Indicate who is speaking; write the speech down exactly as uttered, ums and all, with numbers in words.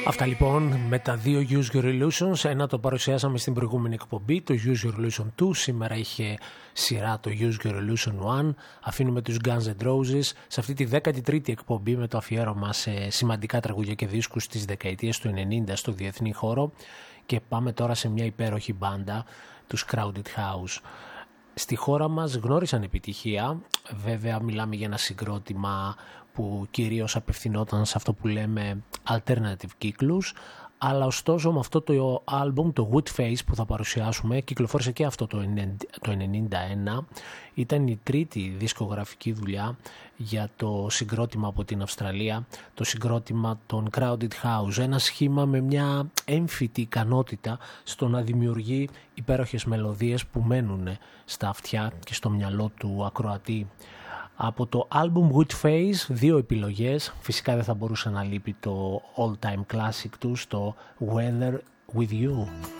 Speaker 1: Αυτά λοιπόν με τα δύο Use Your Illusions. Ένα το παρουσιάσαμε στην προηγούμενη εκπομπή, το Use Your Illusion δύο. Σήμερα είχε σειρά το Use Your Illusion ένα. Αφήνουμε τους Guns N' Roses σε αυτή τη δέκατη τρίτη εκπομπή με το αφιέρωμα σε σημαντικά τραγούδια και δίσκους της δεκαετίας του ενενήντα στο διεθνή χώρο. Και πάμε τώρα σε μια υπέροχη μπάντα, τους Crowded House. Στη χώρα μας γνώρισαν επιτυχία. Βέβαια μιλάμε για ένα συγκρότημα που κυρίως απευθυνόταν σε αυτό που λέμε alternative κύκλους, αλλά ωστόσο με αυτό το άλμπουμ, το Woodface που θα παρουσιάσουμε, κυκλοφόρησε και αυτό το ενενήντα ένα. Ήταν η τρίτη δισκογραφική δουλειά για το συγκρότημα από την Αυστραλία, το συγκρότημα των Crowded House, ένα σχήμα με μια έμφυτη ικανότητα στο να δημιουργεί υπέροχες μελωδίες που μένουν στα αυτιά και στο μυαλό του ακροατή. Από το album Woodface, δύο επιλογές, φυσικά δεν θα μπορούσε να λείπει το all time classic τους, το Weather With You.